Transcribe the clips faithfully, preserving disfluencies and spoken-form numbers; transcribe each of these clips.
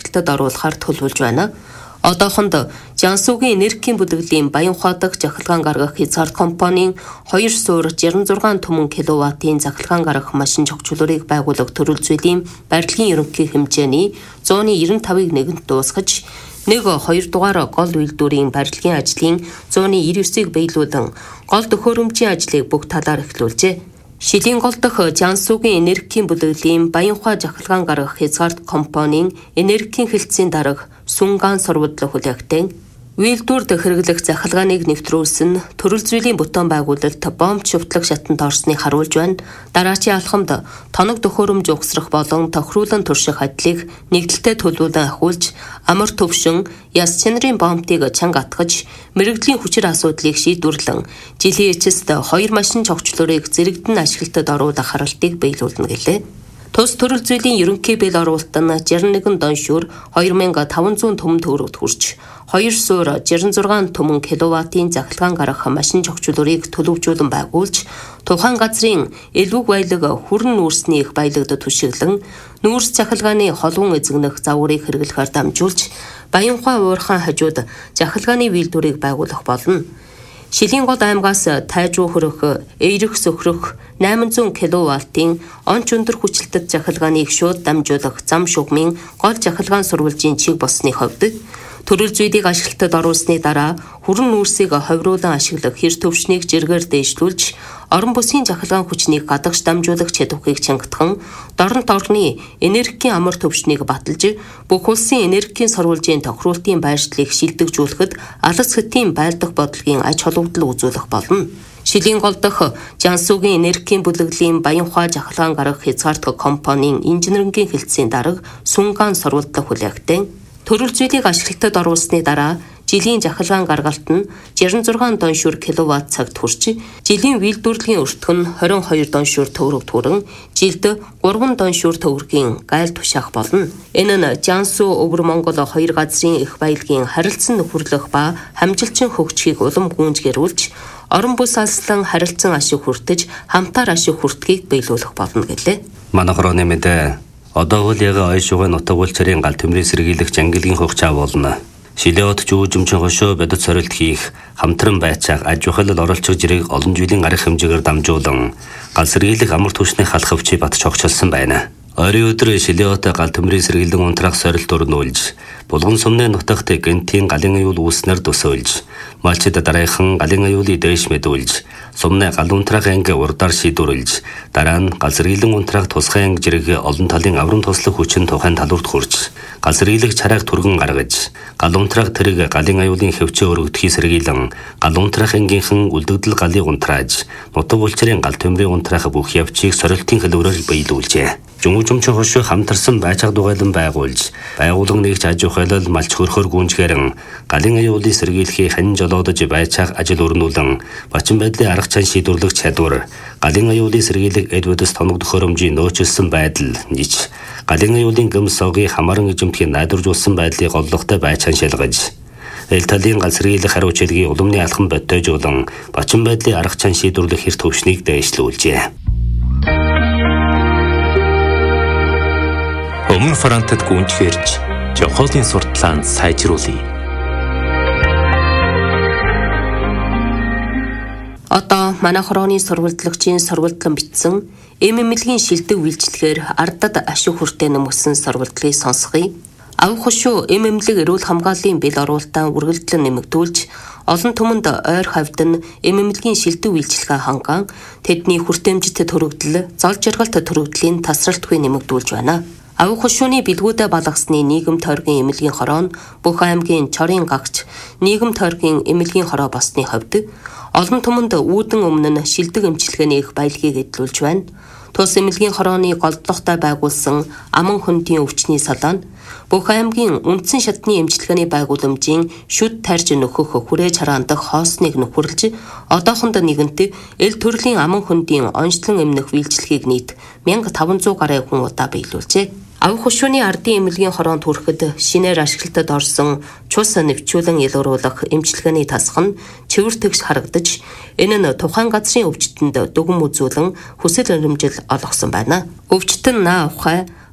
ашиглалтад оруулахаар төлөвлөж байна. Одоохонд Жансуугийн энергийн бүлэглэлийн Баянхуй дахь захилгаан гаргах хязгаар компанийн хоёр суур жирэн зургаан түмэн киловаттын захилгаан гаргах машин чогчлуулыг байгуулах төрөл зүйлийн барилгын ерөнхий хэмжээний зууны девяносто тавыг нэгэнт дуусгаж, нэг хоёр дугаар гол үйлдвэрийн барилгын ажлын зууны девяносто девятыг биелүүлэн гол төхөөрөмжийн ажлыг бүх талаар эхлүүлжээ. Шилийн гол дахь Жансуугийн энергийн бүлэглэлийн Баянхуй захилгаан гаргах хязгаар компанийн энергийн хэлтсийн дарга Сүнгаан сурвалдлах хүлээгтэн үйлдвэрт хэрэглэх захилгааныг нэвтрүүлсэн төрөл зүйлийн бүтээн байгуулалт бомб шүтлэг шатанд орсныг харуулж байна. Дараачийн алхамд тоног төхөөрөмж угсрах болон тохируулан турших ажлыг нэгдэлтэй төлөвлөлөн ахиулж, амар төвшин яс чанарын бомбыг чанга атгаж, мэрэгжлийн хүчир асуудлыг шийдвэрлэн, жилийн эцэст хоёр машин чогчлуурыг зэрэгдэн ашиглалтад оруулах харалтыг биелүүлнэ гэлээ. Тус төрөл зүйлийн ерөнхий бэл оруулалт нь жирэн нэгэн доншуур two thousand five hundred түмэн төгрөгт хүрч, хоёр суур жирэн зургаан түмэн киловаттын захилгаан гаргах машин чогчлуурыг төлөвжүүлэн байгуулж, тухайн газрын элвэг баялаг хүрэн нүүрсний их баялагд түшиглэн, нүүрс захилгааны холгон эзэгнэх загварыг хэрэглэхээр дамжуулж, Баянхуй уурхайн хажууд захилгааны үйлдвэрийг байгуулах болно. Шилийн гол аймгаас тайжуу хөрөх, эерэх сөхрөх eight hundred киловаттын онч өндөр хүчлэлтэд захилгааныг шууд дамжуулах зам шугмын гол захилгаан сурвалжийн чиг болсны хувьд төрөл зүйлийг ашиглалтад оруулсны дараа хүрэн нүүрсийг ховруулан ашиглах хэр төвшнийг жиргээр дээшлүүлж, орон бүсгийн захилгаан хүчнийг гадагш дамжуулах чадварыг чангатхан, дорнот орны энергийн амар төвшнийг баталж, бүх улсын энергийн сурвалжийн тохируултын байршлыг шилдэгжүүлэхэд алс хэтийн байлдах бодлогын аж холбогдол үзүүлэх болно. Шилийн гол дахь Жансуугийн энергийн бүлэглэлийн Баянхуй захилгаан гаргах хязгаартах компанийн инженерингийн хэлтсийн дарга Сүнгаан сурвалдлах хүлээгтэн төрөл зүйлийг ашиглалтад оруулсны дараа жилийн захилгаан гаргалт нь sixty-six доншуур киловатт цагт хүрч, жилийн үйлдвэрлэлийн өртгөх нь twenty-two доншуур төгрөгт хүрэн, жилд three доншуур төгрөгийн гайл тушаах болно. Энэ нь Жансуу өвөр Монгол хоёр газрын их баялагын харилцан нөхөрлөх ба хамжилчин хөгжихийг улам гүйцгэрүүлж, орон бүс алслан харилцан ашиг хүртэж, хамтаар ашиг хүртгийг биелүүлэх болно гэлээ. Манай хорооны мэдээ одоо үл яга ойшуугын нутаг улчрын гал төмрийн сэргийлэх жангилгийн хугацаа болно. Шилэот жүүжимчин хошоо бодит сорилт хийх, хамтран байцаах, аж ахуйлал оролцох зэрэг олон жилийн арга хэмжээгээр дамжуулан гал сэргийлэх амар түвшний халах өвчий батж огчилсан байна. Ойрын өдөр Шилэот гал төмрийн сэргийлэн унтраах сорилт өрнүүлж, булган сумны нутагт гэнтийн галын аюул үүснэр төсөөлж, малчид дараахан галын аюулыг дээш мэдүүлж, сумны гал унтраах анги урдаар шийдвэрлэж, дараа нь гал сэргийлэн унтраах тусгай анги зэрэг олон талын аврам туслах хүчин тухайн талурт хурж, гал сэргийлэх чарааг түргэн гаргаж, гал унтраах тэрэг галын аюулын хөвчөө өргөдөхий сэргийлэн, гал унтраах ангийнхан үлдэгдэл галыг унтрааж, нутаг улчрын гал төмрийн унтраах бүх явцыг сорилтын хэлбэрээр биелүүлжээ. Жумжумчин хошоо хамтарсан байцааг дугайлан байгуулж, байгууллага нэгж аж ахуйлал малч хөрхөр гүнжгэрэн, галын аюулыг сэргийлэхий хань жолоодож байцааг ажил өрнүүлэн, бачин байдлын арга чан шийдвэрлэх чадвар, галын аюулыг сэргийлэх эдвэдэс тоног төхөөрөмжийн нөөцлсөн байдал нэж, галын аюулын гэмс согыг хамааран эзэмтгэхийн найдваржуулсан байдлыг голлогтой байцаан шалгаж, эл талын гал сэргийлэх хариу чилгийг уламны алхам бодтойжуулан, бачин байдлын арга чан шийдвэрлэх хэр төвшнийг дээшлүүлжээ. Өмнө Франтад гүнжгэрж, Жохолын сурталаанд сайжруулъя. Одоо манай хорооны сурвалдлагчийн сурвалдлан бичсэн эм эмнэлгийн шилдэг үйлчлэгээр ардад ашиг хүртээ нэмсэн сурвалдлагыг сонсгоё. Авах хошуу эм эмнэлэг эрүүл хамгааллын бэл оруулалтаа үргэлжлэн нэмэгдүүлж, олон түмэнд ойр хавьд нь эм эмнэлгийн шилдэг үйлчлэгээ ханган, тэдний хүртээмжит төрөгдөл, зол жаргалт төрөгдлийн тасралтгүй нэмэгдүүлж байна. Авах хошууны бэлгүүдэд балгасны нийгэм тойргийн эмнэлгийн хороо нь бүх аймгийн чорын гагч нийгэм тойргийн эмнэлгийн хороо болсны хувьд олон түмэнд үүдэн өмнө нь шилдэг эмчилгээний их баялагийг эдлүүлж байна. Тус эмнэлгийн хорооны голдлоготой байгуулсан аман хөндийн өвчний салаан бүх аймгийн үндсэн шатны эмчилгээний байгууламжийн шүд тарж нөхөх хүрээж хараандах хоосныг нөхөрлж, одоохонд нэгэнт эл төрлийн аман хөндийн онцлон эмнэх үйлчлэгийг нийт one thousand five hundred гаруй хүн удаа биелүүлжээ. Авах хошууны ардын эмнэлгийн хороонд хүрэхэд шинээр ашиглалтад орсон цус нэвчүүлэн илрүүлэх эмчилгээний тасах нь чивэр тэгш харагдаж, энэ нь тухайн газрын өвчтөнд дүгм үзүүлэн хүсэл өрөмжил олгосон байна. Өвчтөн наа ухай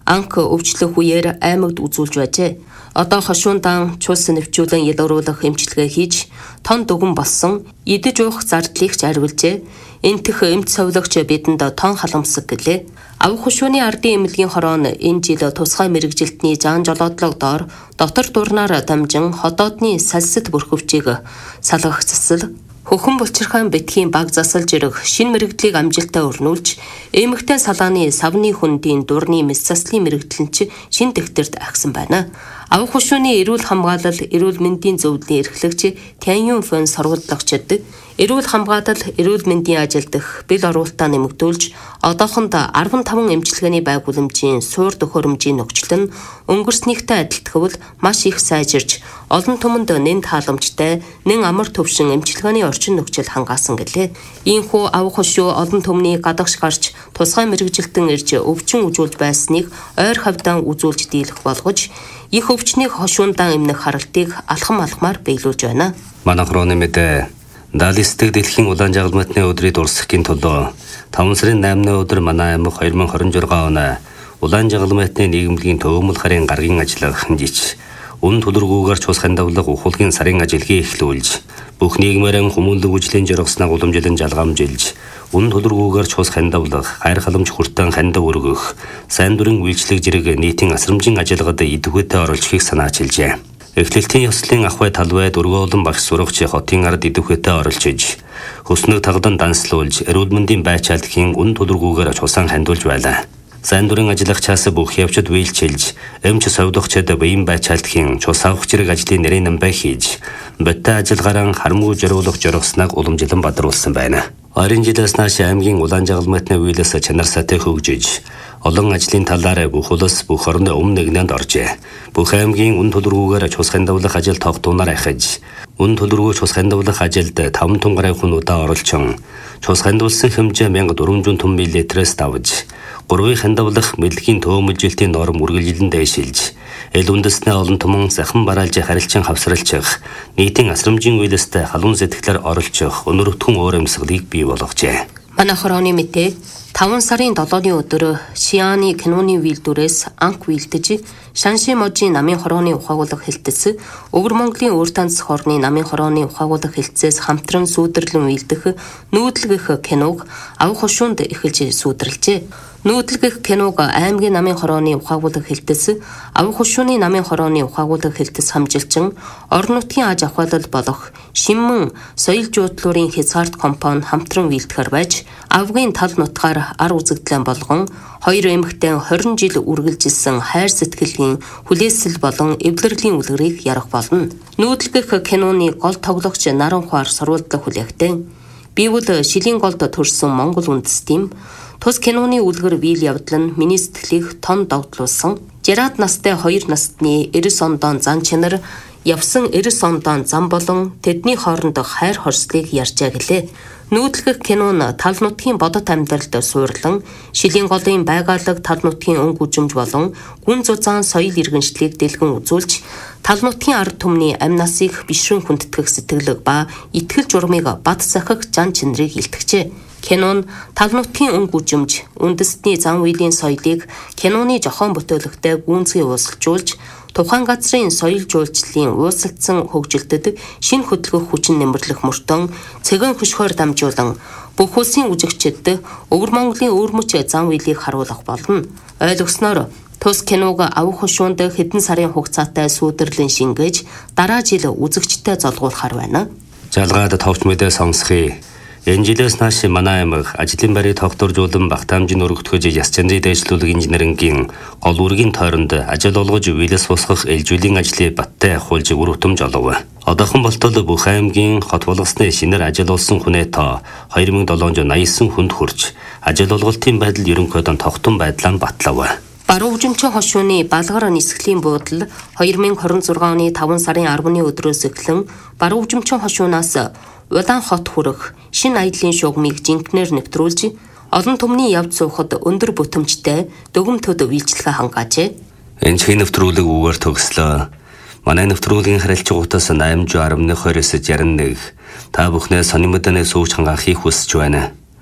анх өвчлөх үеэр аймагт үзүүлж байжээ. Одоо хошуундан цус нэвчүүлэн ялгаруулах эмчилгээ хийж тон дүгэн болсон идэж уух зардлыг ч арвилжээ. Энтэх эмч совлогч бидэнд тон халамсаг гэлээ. Авах хошууны ардын эмнэлгийн хороо нь энэ жил тусгай мэрэгжилтний заан жолоодлого доор дотор дурнаар дамжин ходоодны салсад бүрхөвчийг салгах засал, хөхөн булчирхайн бэтгийн баг засалж ирэх шин мэрэгдлийг амжилттай өрнүүлж, эмэгтэй салааны савны хүндийн дурны мэс заслын мэрэгдлэнч шин дэвтэрт агсан байна. Авах хошууны эрүүл хамгаалал, эрүүл мэндийн зөвлөлийн эрхлэгч Тяньюн Фэн сурвалжлагчид эрүүл хамгаалал, эрүүл мэндийн ажилдах бэл оруулалтаа нэмэгдүүлж, одоохондоо арван таван эмчилгээний байгууламжийн суур төхөөрөмжийн нөхцөл нь өнгөрснийхтэй адилтгавал маш их сайжирч, олон түмэнд нэн тааламжтай, нэн амар төвшин эмчилгээний орчин нөхцөл хангаасан гэлээ. Ийхүү авах хошуу олон түмний гадагш гарч тусгай мэрэгжилтэн ирж өвчин үзүүлж байсныг ойр хавьдан үзүүлж дийлэх болгож, их өвчнийг хошуундан эмнэх харалтыг алхам алхмаар биелүүлж байна. Манайх руу нэмэдэ Далистэг дэлхийн улаан жагалмайтны өдрийг дурсахын тулд таван сарын наймны өдөр манай аймаг две тысячи двадцать шесть оны улаан жагалмайтны нийгэмлэгийн төвөмөл харын гаргийн ажиллагаанд жиж үн төлөргүүгээр цус хандавлах ухуулгын сарын ажилгийг эхлүүлж бүх нийгмээрэн хүмүүнлэг үжлийн жиргснаа уламжлан жалгамжилж үн төлөргүүгээр цус хандавлах хайр халамж хүртэн хандав өргөх сайн дурын үйлчлэг зэрэг нийтийн асрамжийн ажиллагад идэвхтэй оролцохыг санаачилжээ. Эхлэлтийн ёслолын ахвай талбайд өргөөлөн багш сурагч хотын ард идэвхтэй оролцож хөснөг тагдан данслуулж эрүүл мэндийн байцаалдхийн үн төлөргүүгээр цусан хандуулж байлаа. Сайн дурын ажиллагчаас бүх явцад үйлчилж, эмч совдогчд биеийн байцаалдхийн цус авах зэрэг ажлын нэрийн намбай хийж, бодтой ажиллагараа харамгүй зориулах жоргосныг уламжлан бадруулсан байна. Ойрын жилээс нааш аймгийн улаан жагалмайтны үйлээс чанар сайтай хөгжиж, олон ажлын талаар бүх улс бүх орны өмнө нэгнэнд оржээ. Бүх аймгийн үн төлөргүүгээр цус хандуулах ажил тогтуунаар ахиж, үн төлөргөө цус хандуулах ажилд таван тунгараа хүн удаа оролцсон. Цус хандуулсан хэмжээ четыре сотых миллилитрээс давж, гурвын хандуулах мэдлэгийн төвөмөлжилтийн норм үргэлжлэн дэвшилж, эл үндэснээ олон түмэн захин бараалж харилцан хавсралчих, нийтийн асрамжийн үйлстэй халуун сэтгэлээр оролцох өнөртгөн өөр амьсгалыг бий болгожээ. Манай хорооны мэдээ таван сарын долооны өдөр Шианы киноны үйлдвэрээс анх үйлдэж Шанши можийн намын хорооны ухаагуулах хэлтс, Өвөр Монголын өөр танц хорны намын хорооны ухаагуулах хэлтсээс хамтран сүйдэрлэн үйлдэх нүүдлгэх киног авах хошуунд эхэлж сүйдэрлжээ. Нүүдлгэх киног аймгийн намын хорооны ухаагуулах хэлтс, авах хошууны намын хорооны ухаагуулах хэлтс хамжилчин орон нутгийн аж ахуйлал болох Шинмэн соёл жуудлуурын хязгаарт компани хамтран үйлдэхэр байж, авгийн тал нутгаар ар үзэгдлэн болгон хоёр эмэгтэй двадцать жил үргэлжилсэн хайр сэтгэлийн хүлээсэл болон эвлэрлийн үлгэрийг ярах болно. Нүүдлгэх киноны гол тоглогч Наранхуар сурвалжлах хүлээгтэн бивэл шилийн голд төрсэн Монгол үндэстэн тус киноны үлгэр биел явдал нь миний сэтгэлийг тон догтлуулсан. Жараад настай хоёр насны эрс ондоон зан чанар явсан эрс ондоон зам болон тэдний хоорондох хайр хорслыг ярьжээ гэлээ. Нүүдлгэх кино нь тал нутгийн бодит амьдралд суурлан, шилийн голын байгаалаг тал нутгийн өнгө үжимж болон гүн зузаан соёл иргэншлийг дэлгэн үзүүлж, тал нутгийн ард түмний амь насыг бишрэн хүндэтгэх сэтгэлэг ба итгэл журмыг бат захих жан чанарыг илтгэжээ. Кино нь тал нутгийн өнгө үжимж, үндэстний зан үйлийн соёлыг киноны жохон бүтээлэгтэй гүнзгий уусалжуулж, тухайн газрын соёл жуулчлалын уусалдсан хөгжилдөд шинэ хөдөлгөх хүчин нэмэрлэх мөртөн цэгэн хөшгөөр дамжуулан бүх улсын үзэгчдэд Өвөр Монголын өөрмөч зан үйлийг харуулах болно. Ойлгосноор тус киног авах хошуунд хэдэн сарын хугацаатай сүйдэрлэн шингээж дараа жил үзэгчдэд золгуулахар байна. Жалгаад товч мэдээ сонсхий. Энэ жилээс нааш манай аймаг ажлын байрыг тогтворжуулан багтаамжийг өргөтгөж яс чанарыг дэвшлүүлэх инженерингийн гол үүргийн тойронд ажил олгож үйлээс босгох элжүүлийн ажлыг баттай ахуулж үр хөтөмж олов. Одоохон болтол бүх аймгийн хот болгосны шинээр ажил олсон хүнээ тоо two thousand seven hundred eighty-nine хүнд хүрч ажил олголтын байдал ерөнхийдөө тогтун байдлаар батлав. Баруун хөгжимчин хошууны балгар нисгэлийн буудал two thousand twenty-six оны таван сарын ten-ны өдрөөс эхлэн баруун хөгжимчин хошуунаас Улаан хот хүрэх шинэ аяллаа шугамыг жинкнэр нэвтрүүлж, олон түмний явж суухад өндөр бүтэмжтэй дүгмтөд үйлчлэгээ хангаажээ. Энэ чин нэвтрүүлэг үгээр төгслөө. Манай нэвтрүүлгийн харилцаагуудаас eight sixty-one-аас sixty-one та бүхнээ сонирмодны сууж хангаахыг хүсэж байна.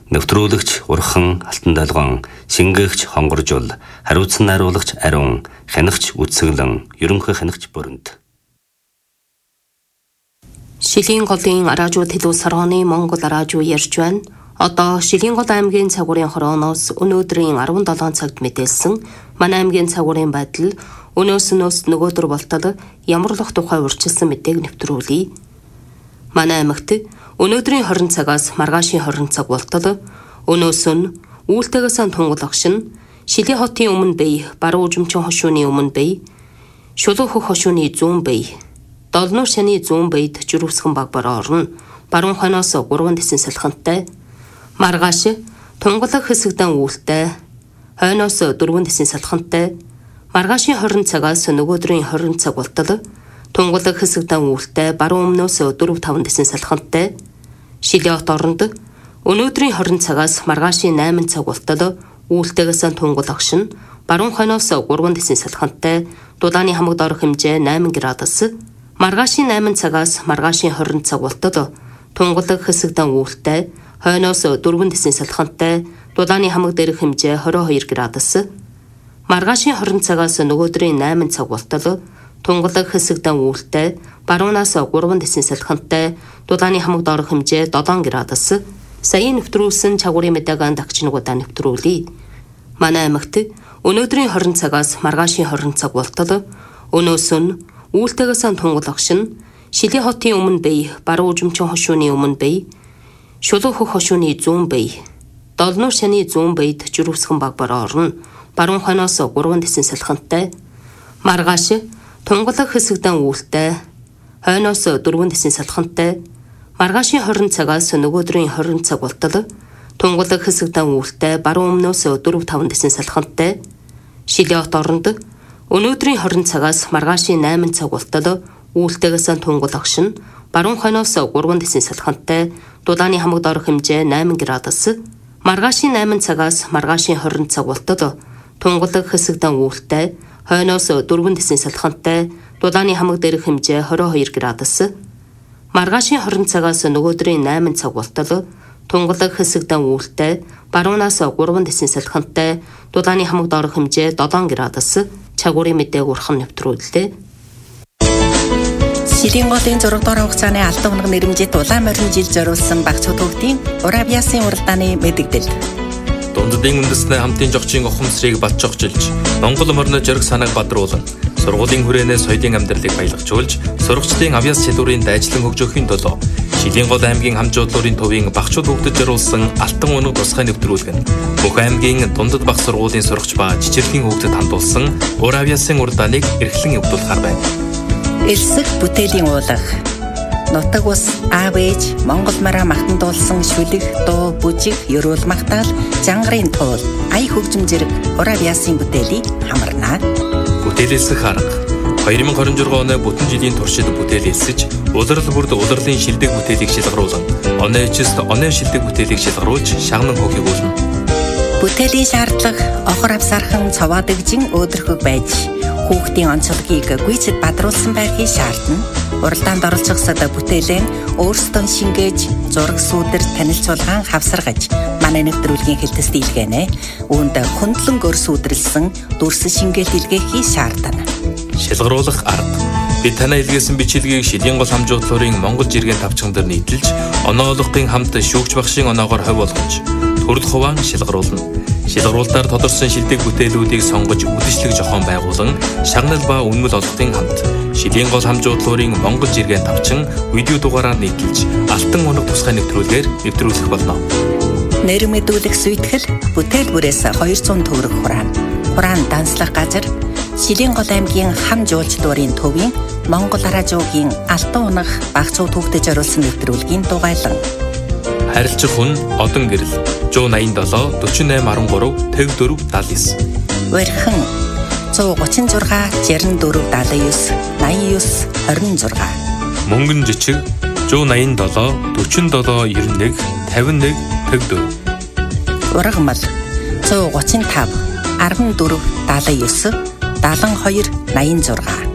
Нэвтрүүлэгч Урхан Алтан Долгоон, шингээгч Хонгоржул, хариуцсан найруулагч Ариун, хянагч Үдсэглэн, ерөнхий хянагч Бүрэнт. Шилийн голын араажуу төлөв сарганы Монгол араажуу ярьж байна. Одоо Шилийн гол аймгийн цагуурын хорооноос өнөөдрийн арван долоон цагт мэдээлсэн манай аймгийн цагуурын байдал өнөөс өнөөс нөгөөдөр болтол ямарлах тухай урьдчилсан мэдээг нэвтрүүлье. Манай аймагт өнөөдрийн хорин цагаас маргаашийн хорин цаг болтол өнөөс нь үүлтэйгээс тунгал агшин Шилийн хотын өмнө бий, баруун жимчин хошууны өмнө бий, шулуун хөх хошууны зүүн бий, долнуур шаны зүүн бийд жирүүсгэн баг бороо орно. Баруун хойноос гурван дэсэн салхинтай, маргааш тунгалаг хэсэгдэн үүлтэй, хойноос дөрвөн дэсэн салхинтай, маргаашийн хорин цагаас нөгөөдрийн хорин цаг болтол тунгалаг хэсэгдэн үүлтэй, баруун өмнөөс дөрв таван дэсэн салхинтай, Шилийн хот оронд өнөөдрийн хорин цагаас маргаашийн найман цаг болтол үүлтэйгээс тунгал агшин, баруун хойноос гурван дэсэн салхинтай, дулааны хамаг дорох хэмжээ найман градус, маргаашийн найман цагаас маргаашийн хорин цаг болтол тунгалаг хэсэгдэн үүлтэй, хойноос дөрвөн дэсэн салхинтай, дулааны хамаг дээрх хэмжээ хорин хоёр градус, маргаашийн хорин цагаас нөгөөдрийн найман цаг болтол тунгалаг хэсэгдэн үүлтэй, баруунаас гурван дэсэн салхинтай, дулааны хамаг доорох хэмжээ долоон градус. Саяын нэвтрүүлсэн цагуурын мэдээгийн дагчнуудаа нэвтрүүлье. Манай аймагт өнөөдрийн хорин цагаас маргаашийн хорин цаг болтол өнөөс нь үүлтэйгээс тунгал агшин Шилийн хотын өмнө бий, баруун жимчин хошууны өмнө бий, шулуун хөх хошууны зүүн бий, долнуур шаны зүүн бийд жирүүсгэн баг бороо орно. Баруун хойноос гурван дэсэн салхинтай, маргааш тунгалаг хэсэгдэн үүлтэй, хойноос дөрвөн дэсэн салхинтай, маргаашийн хорин цагаас нөгөөдрийн хорин цаг болтол тунгалаг хэсэгдэн үүлтэй, баруун өмнөөс дөрв таван дэсэн салхинтай, Шилийн хот оронд өнөөдрийн хорин цагаас маргаашийн найман цаг болтол үүлтэйгээс тунгал агшин, баруун хойноос гурван дэсэн салхинтай, дулааны хамаг доорох хэмжээ найман градус, маргаашийн найман цагаас маргаашийн хорин цаг болтол тунгалаг хэсэгдэн үүлтэй, хойноос дөрвөн дэсэн салхинтай, дулааны хамаг дээрх хэмжээ хорин хоёр градус, маргаашийн хорин цагаас нөгөөдрийн найман цаг болтол тунгалаг хэсэгдэн үүлтэй, баруунаас гурван дэсэн салхинтай, дулааны хамаг доорох хэмжээ долоон градус. Цагуурын мэдээг урхан нэвтрүүллээ. Шилийн голын зураг дор хугацааны алдан унаг нэрмжит улаан морин жил зориулсан багц хүүхдийн Уравьяасын уралдааны мэдэгдэл. Дундадын үндэсний хамтын жогчийн ухамсарыг батжогчилж, Монгол морины жирэг санааг бадруулан, сургуулийн хүрээнээ соёлын амьдралыг баялагжуулж, сурагчдын авьяас чадварыг дайжлан хөгжөөхийн төлөө Шилийн гол аймгийн хамжуудлын төвийн багцууд хүүхдэд зориулсан алтан унаг тусгай нэвтрүүлэг нь бүх аймгийн дундад баг сургуулийн сурагч ба жижигхэн хүүхдэд хандуулсан Уравьяасын уралдааныг эрхлэн явуулахаар байна. Элсэг бүтээлийн уулах, нутаг ус, аав ээж, Монгол мараа магтандуулсан шүлэг, дуу, бүжиг, ёруул магтаал, жангарын туул, ая хөгжим зэрэг Уравьяасын бүтээлийг хамарнаа. Бүтээлэлсэх арга хоёр мың хорин журган оны бүтэн жилийн туршид бүтээлэлсэж, улирал бүрд улирлын шилдэг бүтээлийг шилгаруулан, оны эчэст оны шилдэг бүтээлийг шилгаруулж шагнан хөөгийг уулна. Бүтээлийн шаардлага охор авсархан цаваадагжин өөдрөхөг байж, хүүхдийн онцлогийг гүйцэд бадруулсан байхыг шаардна. Уралдаанд оролцохсод бүтээлэн өөрсдөө шингээж, зураг сүүдэр танилцуулгаан хавсаргаж, манай нэвтрүүлгийн хэлтэс дийлгэнэ. Үүнд хөндлөн гөр сүүдрэлсэн дүрс шингээл илгээхийг шаардна. Шилгаруулах арга. Бид танаа илгээсэн бичлэгийг Шилийн гол хамжуудлын Монгол жиргэн тавчхан дээр нийтэлж, оноологын хамт шүүгч багшийн оноогоор хавь болгож, төрөл хуваан шилгаруулна. Шилгаруулалтаар тодорсон шилдэг бүтээлүүдийг сонгож үдэшлэг зохион байгуулан, шагнал ба үнэмэл олохын хамт Шилийн гол хамжуудлын Монгол жиргэн тавчхан видео дугаараар нийтэлж, алтан унаг тусгай нэвтрүүлгээр нэвтрүүлэх болно. Нэр мэдүүлэх сүйтгэл бүтээл бүрээс хоёр зуун төгрөг хураана. Хураан данслах газар Шилийн гол аймгийн хам жуулчлалын төвийн Монгол араажуугийн алтан унах багцууд хүүхдэд зориулсан нэвтрүүлгийн дугайлан. Харилцах хүн одон гэрэл зуун найман долоо дөрвөн восемь арван гурав пятьдесят четыре семьдесят девять. Вэрхэн зуун гучин зургаан жирэн дөрөв даалан девять найман девять хорин зургаан. Мөнгөн жичиг зуун найман долоо дөрвөн долоо девяносто нэг пятьдесят нэг пятьдесят четыре. Ургамал зуун гучин тав арван дөрөв даалан девять даалан хоёр найман зургаан.